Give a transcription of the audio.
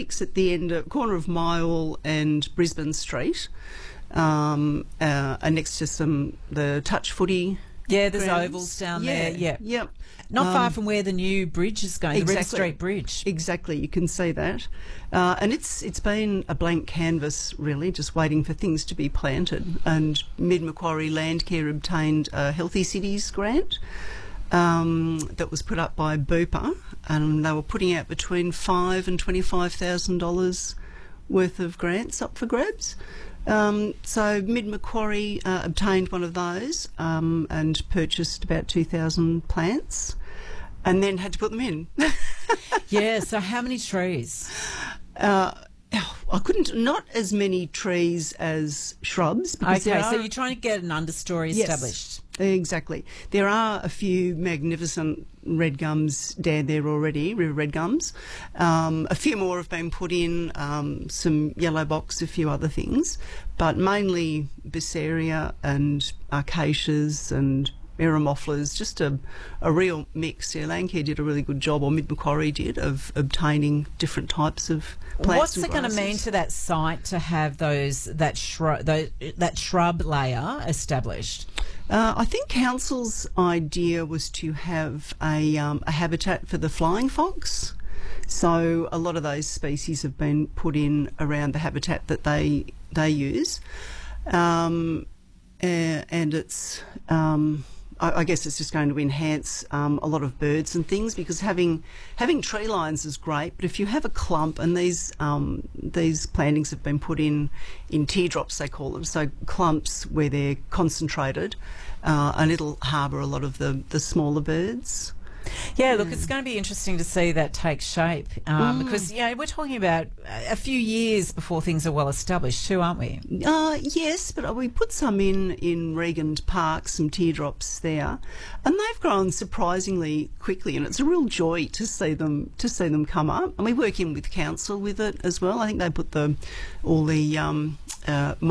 Pacific's at the end, corner of Mile and Brisbane Street, next to the touch footy. Yeah, there's grounds. ovals down there. Yeah. Yep. Not far from where the new bridge is going, the Red Street Bridge. Exactly, you can see that. And it's been a blank canvas, really, just waiting for things to be planted. And Mid Macquarie Landcare obtained a Healthy Cities grant that was put up by Bupa, and they were putting out between $5,000 and $25,000 worth of grants up for grabs. So Mid Macquarie obtained one of those and purchased about 2,000 plants, and then had to put them in. Yeah, so how many trees? Not as many trees as shrubs. Okay, so you're trying to get an understory established. Exactly. There are a few magnificent red gums down there already, river red gums. A few more have been put in, some yellow box, a few other things, but mainly Bisseria and Acacias and Eremophilus, just a real mix. Yeah, Landcare did a really good job, or Mid Macquarie did, of obtaining different types of plants. What's and it going to mean to that site to have that shrub layer established? I think Council's idea was to have a habitat for the flying fox. So a lot of those species have been put in around the habitat that they use, and it's I guess it's just going to enhance a lot of birds and things, because having tree lines is great, but if you have a clump, and these plantings have been put in teardrops, they call them, so clumps where they're concentrated, and it'll harbour a lot of the smaller birds. Yeah, look, it's going to be interesting to see that take shape, because we're talking about a few years before things are well established too, aren't we? Yes, but we put some in Regent Park, some teardrops there, and they've grown surprisingly quickly, and it's a real joy to see them come up. And we work in with Council with it as well. I think they put all the